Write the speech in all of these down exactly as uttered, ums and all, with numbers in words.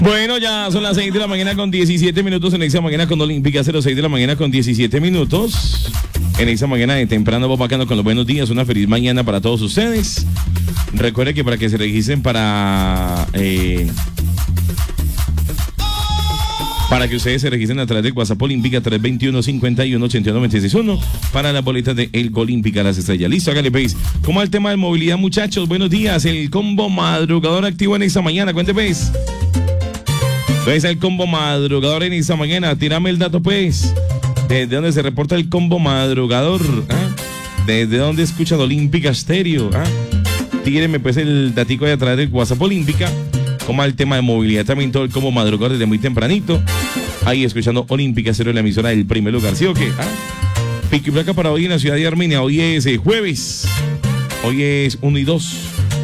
Bueno, ya son las seis de la mañana con diecisiete minutos en esa mañana con Olímpica, cero seis de la mañana con diecisiete minutos. En esa mañana de temprano, Bobacano con los buenos días. Una feliz mañana para todos ustedes. Recuerde que para que se registren para... Eh, Para que ustedes se registren a través del WhatsApp Olímpica tres dos uno, cinco uno, ocho uno, nueve seis uno para las boletas de El Olímpica Las Estrellas. Listo, hágale, veis. ¿Cómo va el tema de movilidad, muchachos? Buenos días. El combo madrugador activo en esta mañana. Cuente, pues. Entonces, el combo madrugador en esta mañana. Tírame el dato, pues. ¿Desde dónde se reporta el combo madrugador? ¿Ah? ¿Desde dónde escucha el Olímpica Estéreo? ¿Ah? Tíreme, pues, el datico de a través del WhatsApp Olímpica. Como el tema de movilidad, también todo el combo madrugador desde muy tempranito. Ahí escuchando Olímpica Cero, la emisora del primer lugar. ¿Sí o qué? ¿Ah? Pico y placa para hoy en la ciudad de Armenia. Hoy es eh, jueves. Hoy es uno y dos.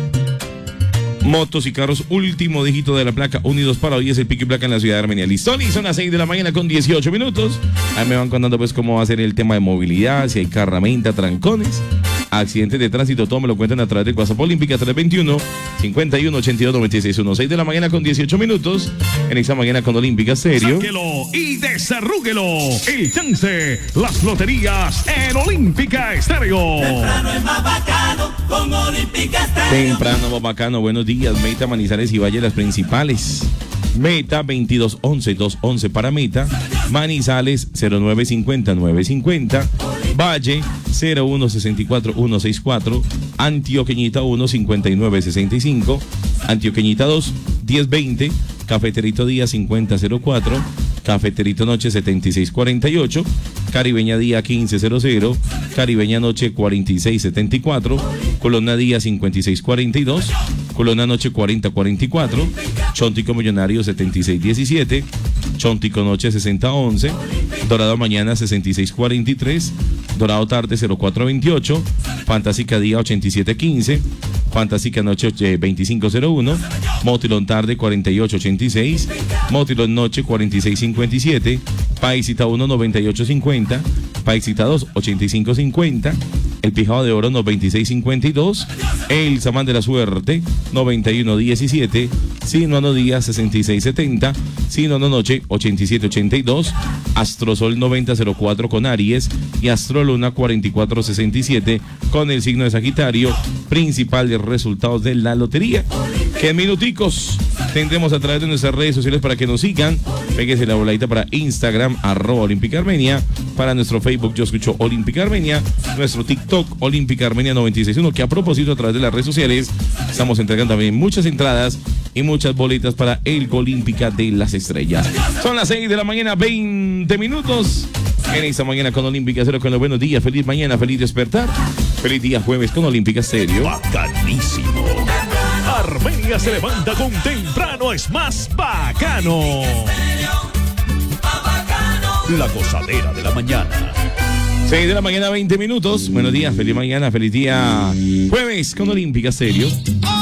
Motos y carros, último dígito de la placa. uno y dos para hoy es el pico y placa en la ciudad de Armenia. Listo, y son las seis de la mañana con dieciocho minutos. Ahí me van contando pues cómo va a ser el tema de movilidad, si hay carramenta, trancones, accidentes de tránsito, todo me lo cuentan a través del WhatsApp Olímpica tres dos uno, cinco uno, ocho dos, nueve seis uno. seis de la mañana con dieciocho minutos en esa mañana con Olímpica Serio. Sáquelo y desarrúguelo. El chance, las loterías en Olímpica Estéreo. Temprano es más bacano con Olímpica Estéreo. Temprano, más bacano. Buenos días. Meta, Manizales y Valle, las principales. Meta veintidós once, doscientos once para Meta. Manizales cero nueve cincuenta, nueve cincuenta. Valle cero uno sesenta y cuatro, ciento sesenta y cuatro. Antioqueñita uno cincuenta y nueve sesenta y cinco. Antioqueñita dos, diez veinte. Cafeterito Día cincuenta cero cuatro. Cafeterito Noche setenta y seis cuarenta y ocho. Caribeña Día quince cero cero. Caribeña Noche cuarenta y seis setenta y cuatro. Colonna Día cincuenta y seis cuarenta y dos. Colonna Noche cuarenta cuarenta y cuatro. Chontico Millonario setenta y seis diecisiete. Chontico Noche sesenta once. Dorado Mañana sesenta y seis cuarenta y tres. Dorado Tarde cero cuatro veintiocho. Fantástica Día ochenta y siete quince. Fantástica Noche veinticinco cero uno. Motilón Tarde cuarenta y ocho ochenta y seis. Motilón Noche cuarenta y seis cincuenta y siete. Paisita uno noventa y ocho cincuenta. Paisita dos ochenta y cinco cincuenta. El Pijado de Oro noventa y seis cincuenta y dos. El Samán de la Suerte noventa y uno diecisiete. Sinoano Día sesenta y seis setenta. Sinoano Noche ochenta y siete ochenta y dos. Astrosol noventa cero cuatro con Aries y Astroluna cuarenta y cuatro sesenta y siete con el signo de Sagitario. Principales resultados de la lotería que en minuticos tendremos a través de nuestras redes sociales para que nos sigan. Péguese la voladita para Instagram, arroba Olímpica Armenia. Para nuestro Facebook, Yo Escucho Olímpica Armenia. Nuestro TikTok, Olímpica Armenia noventa y seis uno, que a propósito a través de las redes sociales estamos entregando también muchas entradas y muchas boletas para el Olímpica de las Estrellas. Son las seis de la mañana, veinte minutos. En esta mañana con Olímpica Cero, con los buenos días. Feliz mañana, feliz despertar. Feliz día jueves con Olímpica Serio. Bacanísimo. Armenia se levanta con temprano es más bacano. La gozadera de la mañana. seis de la mañana, veinte minutos. Buenos días, feliz mañana, feliz día jueves con Olímpica Serio.